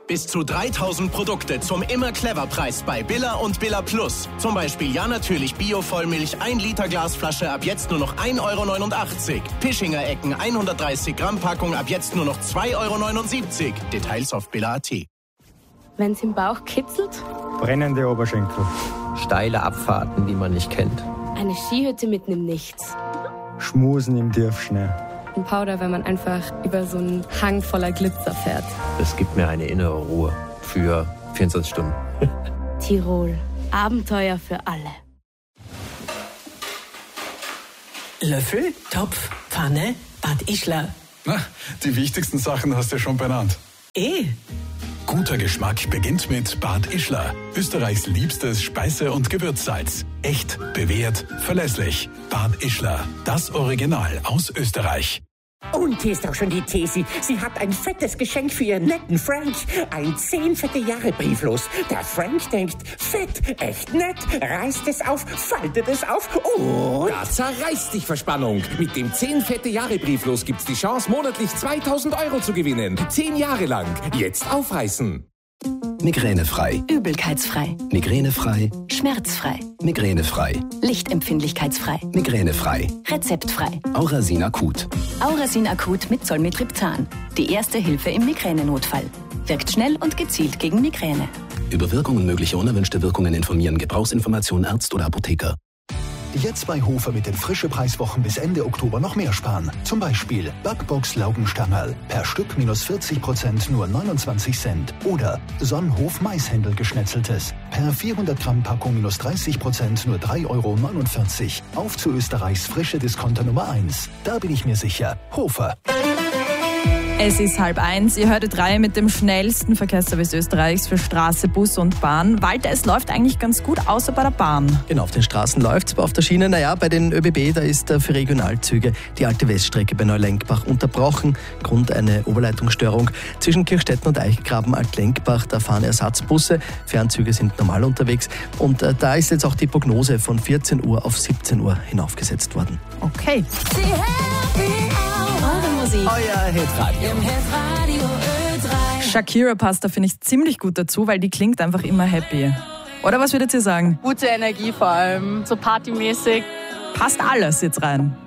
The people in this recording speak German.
Bis zu 3000 Produkte zum Immer-Clever-Preis bei Billa und Billa Plus. Zum Beispiel Ja natürlich Bio-Vollmilch 1 Liter Glasflasche ab jetzt nur noch 1,89 €. Pischinger Ecken 130 Gramm Packung ab jetzt nur noch 2,79 €. Details auf billa.at. Wenn's im Bauch kitzelt? Brennende Oberschenkel. Steile Abfahrten, die man nicht kennt. Eine Skihütte mitten im Nichts. Schmusen im Tiefschnee. Ein Powder, wenn man einfach über so einen Hang voller Glitzer fährt. Es gibt mir eine innere Ruhe für 24 Stunden. Tirol. Abenteuer für alle. Löffel, Topf, Pfanne, Bad Ischler. Na, die wichtigsten Sachen hast du ja schon benannt. Guter Geschmack beginnt mit Bad Ischler. Österreichs liebstes Speise- und Gewürzsalz. Echt, bewährt, verlässlich. Bad Ischler. Das Original aus Österreich. Und hier ist auch schon die Tesi. Sie hat ein fettes Geschenk für ihren netten Frank. Ein 10 fette Jahre Brieflos. Der Frank denkt, fett, echt nett, reißt es auf, faltet es auf und... Da zerreißt dich Verspannung. Mit dem 10 fette Jahre Brieflos gibt's die Chance, monatlich 2000 € zu gewinnen. 10 Jahre lang. Jetzt aufreißen. Migränefrei. Übelkeitsfrei. Migränefrei. Schmerzfrei. Migränefrei. Lichtempfindlichkeitsfrei. Migränefrei. Rezeptfrei. Aurasin Akut. Aurasin Akut mit Zolmitriptan. Die erste Hilfe im Migränenotfall. Wirkt schnell und gezielt gegen Migräne. Über Wirkung und mögliche unerwünschte Wirkungen informieren. Gebrauchsinformation Arzt oder Apotheker. Jetzt bei Hofer mit den frische Preiswochen bis Ende Oktober noch mehr sparen. Zum Beispiel Backbox Laugenstangerl. Per Stück minus 40%, nur 29 Cent. Oder Sonnenhof Maishändel geschnetzeltes. Per 400 Gramm Packung minus 30%, nur 3,49 €. Auf zu Österreichs frische Discounter Nummer 1. Da bin ich mir sicher. Hofer. Es ist 12:30. Ihr hört die 3 mit dem schnellsten Verkehrsservice Österreichs für Straße, Bus und Bahn. Walter, es läuft eigentlich ganz gut, außer bei der Bahn. Genau, auf den Straßen läuft's, aber auf der Schiene, bei den ÖBB, da ist für Regionalzüge die alte Weststrecke bei Neulenkbach unterbrochen. Grund eine Oberleitungsstörung. Zwischen Kirchstetten und Eichgraben Altlenkbach, da fahren Ersatzbusse. Fernzüge sind normal unterwegs. Und da ist jetzt auch die Prognose von 14 Uhr auf 17 Uhr hinaufgesetzt worden. Okay. Euer Hitradio. Im Hitradio Ö3. Shakira passt da, finde ich, ziemlich gut dazu, weil die klingt einfach immer happy. Oder was würdet ihr sagen? Gute Energie vor allem, so partymäßig. Passt alles jetzt rein.